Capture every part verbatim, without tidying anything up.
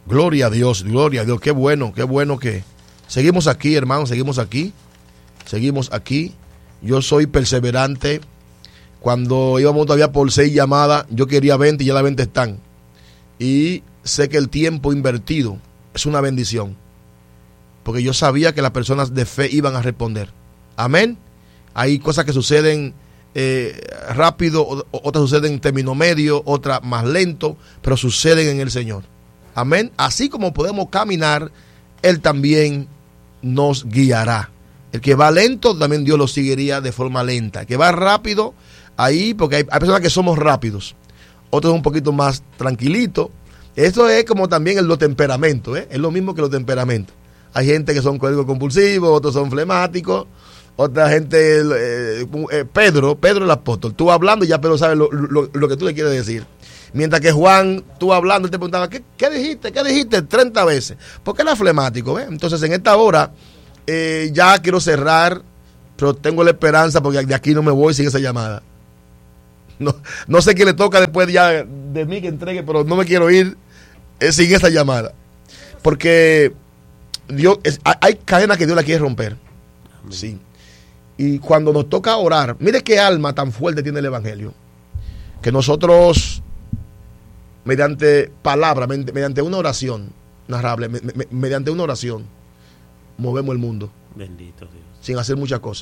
Gloria a Dios, gloria a Dios. Qué bueno, qué bueno que seguimos aquí, hermanos, seguimos aquí. Seguimos aquí. Yo soy perseverante. Cuando íbamos todavía por seis llamadas, yo quería veinte y ya las veinte están. Y sé que el tiempo invertido es una bendición. Porque yo sabía que las personas de fe iban a responder. Amén. Hay cosas que suceden eh, rápido, otras suceden en término medio, otras más lento, pero suceden en el Señor. Amén. Así como podemos caminar, Él también nos guiará. El que va lento, también Dios lo seguiría de forma lenta. El que va rápido, ahí, porque hay, hay personas que somos rápidos, otros un poquito más tranquilitos. Eso es como también el, los temperamentos, ¿eh? Es lo mismo que los temperamentos. Hay gente que son cólicos compulsivos, otros son flemáticos, otra gente, eh, eh, Pedro, Pedro el apóstol, tú hablando y ya Pedro sabe lo, lo, lo que tú le quieres decir. Mientras que Juan, tú hablando, él te preguntaba, ¿qué, qué dijiste? ¿Qué dijiste? treinta veces. Porque él es flemático, ¿ves? Entonces, en esta hora, eh, ya quiero cerrar, pero tengo la esperanza porque de aquí no me voy sin esa llamada. No, no sé qué le toca después ya de mí que entregue, pero no me quiero ir eh, sin esa llamada. Porque Dios, es, hay cadenas que Dios la quiere romper. Amén. Sí. Y cuando nos toca orar, mire qué alma tan fuerte tiene el Evangelio. Que nosotros, mediante palabra, mediante una oración narrable, me, me, mediante una oración, movemos el mundo. Bendito Dios. Sin hacer muchas cosas.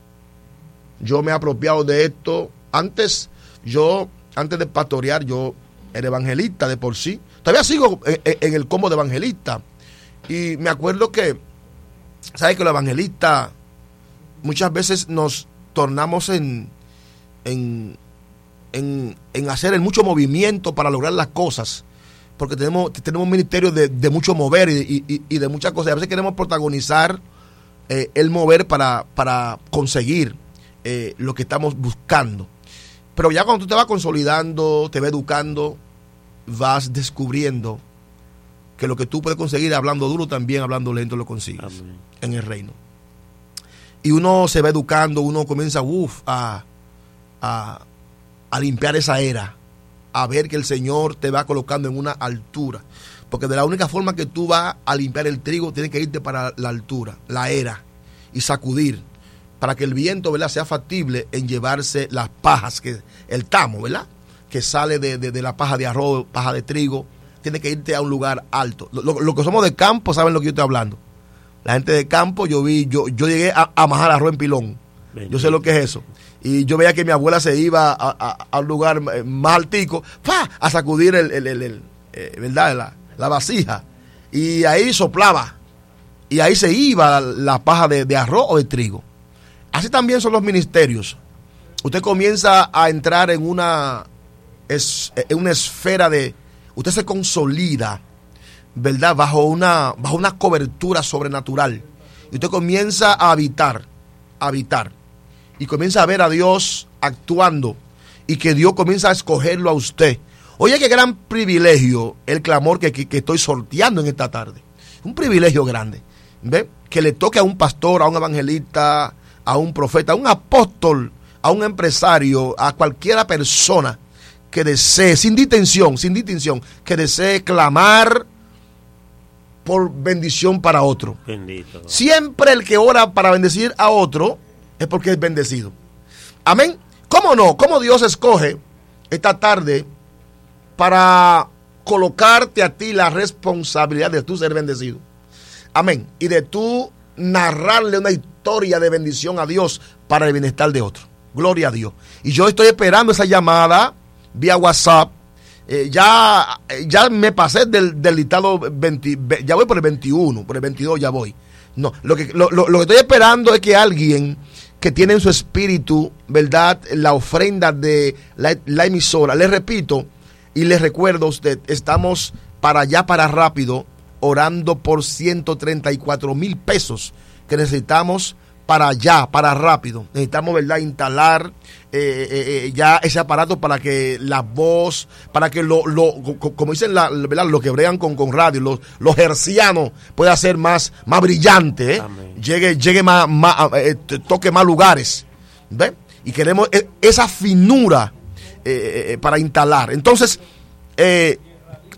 Yo me he apropiado de esto. Antes, yo, antes de pastorear, yo era evangelista de por sí. Todavía sigo en, en el combo de evangelista. Y me acuerdo que, ¿sabes que los evangelistas muchas veces nos tornamos en, en, en, en hacer el mucho movimiento para lograr las cosas? Porque tenemos, tenemos un ministerio de, de mucho mover y, y, y de muchas cosas. A veces queremos protagonizar eh, el mover para, para conseguir eh, lo que estamos buscando. Pero ya cuando tú te vas consolidando, te vas educando, vas descubriendo que lo que tú puedes conseguir hablando duro, también hablando lento lo consigues. Amén. En el reino. Y uno se va educando, uno comienza uf, a, a, a limpiar esa era, a ver que el Señor te va colocando en una altura. Porque de la única forma que tú vas a limpiar el trigo, tienes que irte para la altura, la era, y sacudir, para que el viento, ¿verdad?, sea factible en llevarse las pajas, que el tamo, ¿verdad?, que sale de, de, de la paja de arroz, paja de trigo. Tienes que irte a un lugar alto. Los lo, lo que somos de campo saben lo que yo estoy hablando. La gente de campo, yo vi, yo, yo llegué a, a majar arroz en pilón. Bendito. Yo sé lo que es eso. Y yo veía que mi abuela se iba a, a, a un lugar más altico, ¡pa!, a sacudir el, el, el, el eh, ¿verdad?, la, la vasija. Y ahí soplaba. Y ahí se iba la, la paja de, de arroz o de trigo. Así también son los ministerios. Usted comienza a entrar en una, es, en una esfera de... Usted se consolida, ¿verdad?, bajo una, bajo una cobertura sobrenatural. Y usted comienza a habitar, a habitar. Y comienza a ver a Dios actuando. Y que Dios comienza a escogerlo a usted. Oye, qué gran privilegio el clamor que, que, que estoy sorteando en esta tarde. Un privilegio grande. ¿Ve? Que le toque a un pastor, a un evangelista, a un profeta, a un apóstol, a un empresario, a cualquiera persona que desee, sin distinción, sin distinción, que desee clamar por bendición para otro. Bendito. Siempre el que ora para bendecir a otro es porque es bendecido. Amén. ¿Cómo no? ¿Cómo Dios escoge esta tarde para colocarte a ti la responsabilidad de tú ser bendecido? Amén. Y de tú narrarle una historia de bendición a Dios para el bienestar de otro. Gloria a Dios. Y yo estoy esperando esa llamada vía WhatsApp. Eh, ya, ya me pasé del, del listado veinte, ya voy por el veintiuno, por el veintidós ya voy. No, lo que, lo, lo, lo que estoy esperando es que alguien que tiene en su espíritu, ¿verdad?, la ofrenda de la, la emisora. Les repito y les recuerdo a usted, estamos para allá, para rápido, orando por ciento treinta y cuatro mil pesos que necesitamos para allá, para rápido. Necesitamos, ¿verdad?, instalar eh, eh, ya ese aparato para que la voz, para que lo, lo como dicen, la, ¿verdad?, los que bregan con, con radio, los, los hercianos, pueda ser más, más brillante, ¿eh? llegue, llegue más, más eh, toque más lugares, ¿ve? Y queremos esa finura eh, eh, para instalar. Entonces, eh,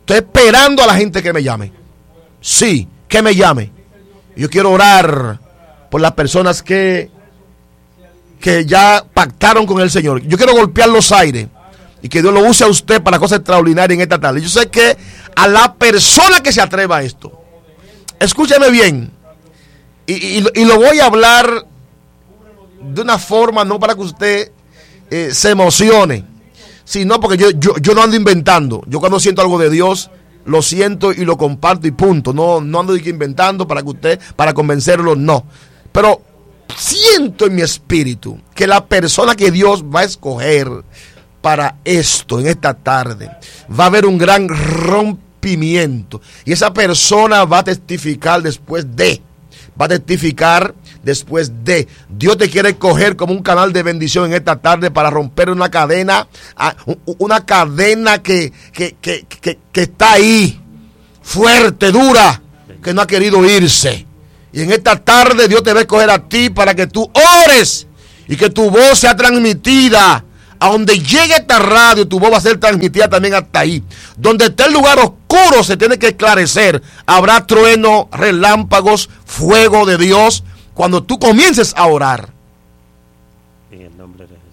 Estoy esperando a la gente que me llame. Sí, que me llame. Yo quiero orar por las personas que, que ya pactaron con el Señor. Yo quiero golpear los aires y que Dios lo use a usted para cosas extraordinarias en esta tarde. Yo sé que a la persona que se atreva a esto, escúcheme bien, y, y, y lo voy a hablar de una forma no para que usted eh, se emocione, sino porque yo, yo, yo no ando inventando. Yo cuando siento algo de Dios, lo siento y lo comparto y punto. No, no ando inventando para que usted, para convencerlo, no. Pero siento en mi espíritu que la persona que Dios va a escoger para esto, en esta tarde, va a haber un gran rompimiento. Y esa persona va a testificar después de, va a testificar después de. Dios te quiere coger como un canal de bendición en esta tarde para romper una cadena, una cadena que, que, que, que, que está ahí, fuerte, dura, que no ha querido irse. Y en esta tarde Dios te va a escoger a ti para que tú ores y que tu voz sea transmitida. A donde llegue esta radio, tu voz va a ser transmitida también hasta ahí. Donde esté el lugar oscuro se tiene que esclarecer. Habrá trueno, relámpagos, fuego de Dios cuando tú comiences a orar. En el nombre de Jesús.